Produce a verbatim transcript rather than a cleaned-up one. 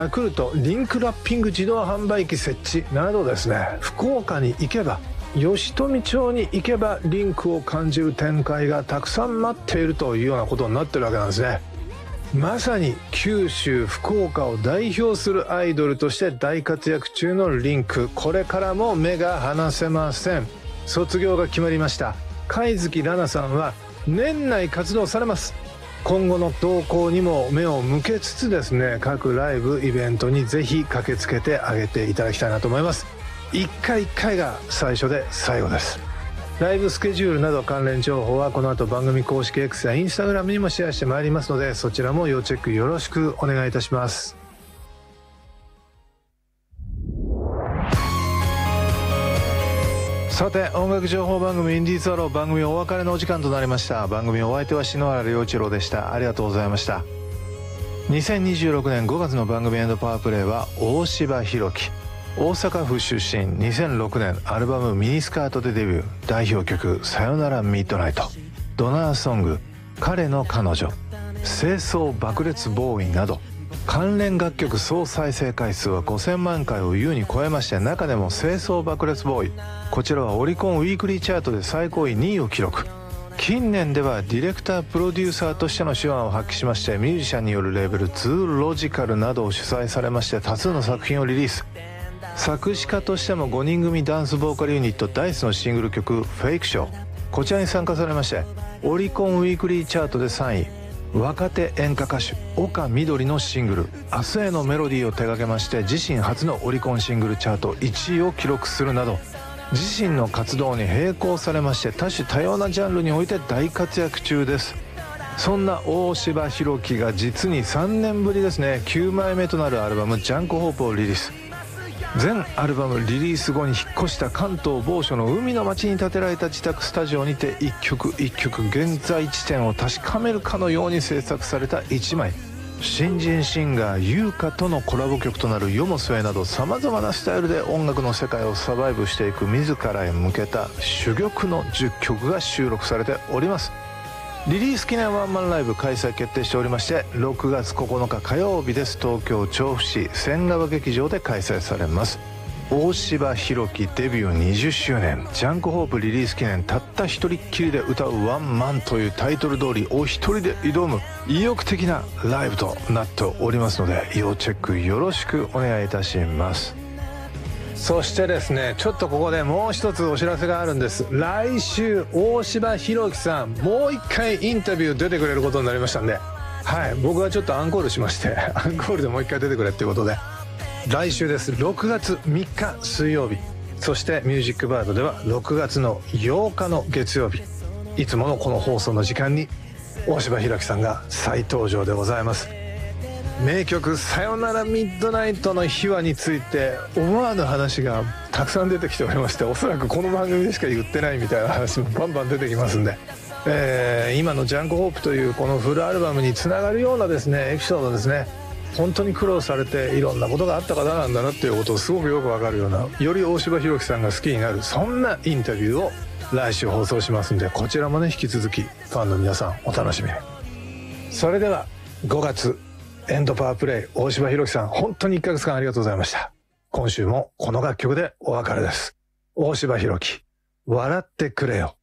ヤクルトリンクラッピング自動販売機設置などですね、福岡に行けば、吉富町に行けばリンクを感じる展開がたくさん待っているというようなことになってるわけなんですね。まさに九州福岡を代表するアイドルとして大活躍中のリンク、これからも目が離せません。卒業が決まりました貝月ラナさんは年内活動されます。今後の動向にも目を向けつつですね、各ライブイベントにぜひ駆けつけてあげていただきたいなと思います。一回一回が最初で最後です。ライブスケジュールなど関連情報はこの後番組公式 X や Instagram にもシェアしてまいりますので、そちらも要チェックよろしくお願いいたします。さて、音楽情報番組インディーズアロー、番組お別れのお時間となりました。番組お相手は篠原涼一郎でした。ありがとうございました。にせんにじゅうろくねんごがつの番組エンドパワープレイは大柴弘樹、大阪府出身、にせんろくねんアルバムミニスカートでデビュー、代表曲さよならミッドナイト、ドナーソング彼の彼女、清掃爆裂ボーイなど関連楽曲総再生回数はごせんまんかいを優に超えまして、中でも清掃爆裂ボーイ、こちらはオリコンウィークリーチャートで最高位にいを記録。近年ではディレクタープロデューサーとしての手腕を発揮しまして、ミュージシャンによるレーベルツーロジカルなどを主催されまして多数の作品をリリース。作詞家としてもごにん組ダンスボーカルユニットダイスのシングル曲フェイクショー、こちらに参加されましてオリコンウィークリーチャートでさんい、若手演歌歌手岡みどりのシングル明日へのメロディーを手掛けまして、自身初のオリコンシングルチャートいちいを記録するなど、自身の活動に並行されまして多種多様なジャンルにおいて大活躍中です。そんな大柴弘樹が実にさんねんぶりですね、きゅうまいめとなるアルバムジャンクホープをリリース。全アルバムリリース後に引っ越した関東某所の海の町に建てられた自宅スタジオにて一曲一曲現在地点を確かめるかのように制作されたいちまい。新人シンガー優香とのコラボ曲となる世も末など、さまざまなスタイルで音楽の世界をサバイブしていく自らへ向けた珠玉のじゅっきょくが収録されております。リリース記念ワンマンライブ開催決定しておりまして、ろくがつここのか火曜日です。東京調布市千川劇場で開催されます。大柴弘樹デビューにじゅっしゅうねんジャンクホープリリース記念、たった一人っきりで歌うワンマンというタイトル通りお一人で挑む意欲的なライブとなっておりますので、要チェックよろしくお願いいたします。そしてですね、ちょっとここでもう一つお知らせがあるんです。来週大柴弘樹さんもう一回インタビュー出てくれることになりましたんで、はい、僕はちょっとアンコールしましてアンコールでもう一回出てくれっていうことで、来週です。ろくがつみっか水曜日、そしてミュージックバードではろくがつのようかの月曜日、いつものこの放送の時間に大柴弘樹さんが再登場でございます。名曲さよならミッドナイトの秘話について思わぬ話がたくさん出てきておりまして、おそらくこの番組でしか言ってないみたいな話もバンバン出てきますんで、えー、今のジャンクホープというこのフルアルバムにつながるようなですねエピソードですね、本当に苦労されていろんなことがあった方なんだなっていうことをすごくよくわかるような、より大柴弘樹さんが好きになる、そんなインタビューを来週放送しますんで、こちらもね引き続きファンの皆さんお楽しみに。それではごがつエンドパワープレイ、大柴弘樹さん本当にいっかげつかんありがとうございました。今週もこの楽曲でお別れです。大柴弘樹、笑ってくれよ。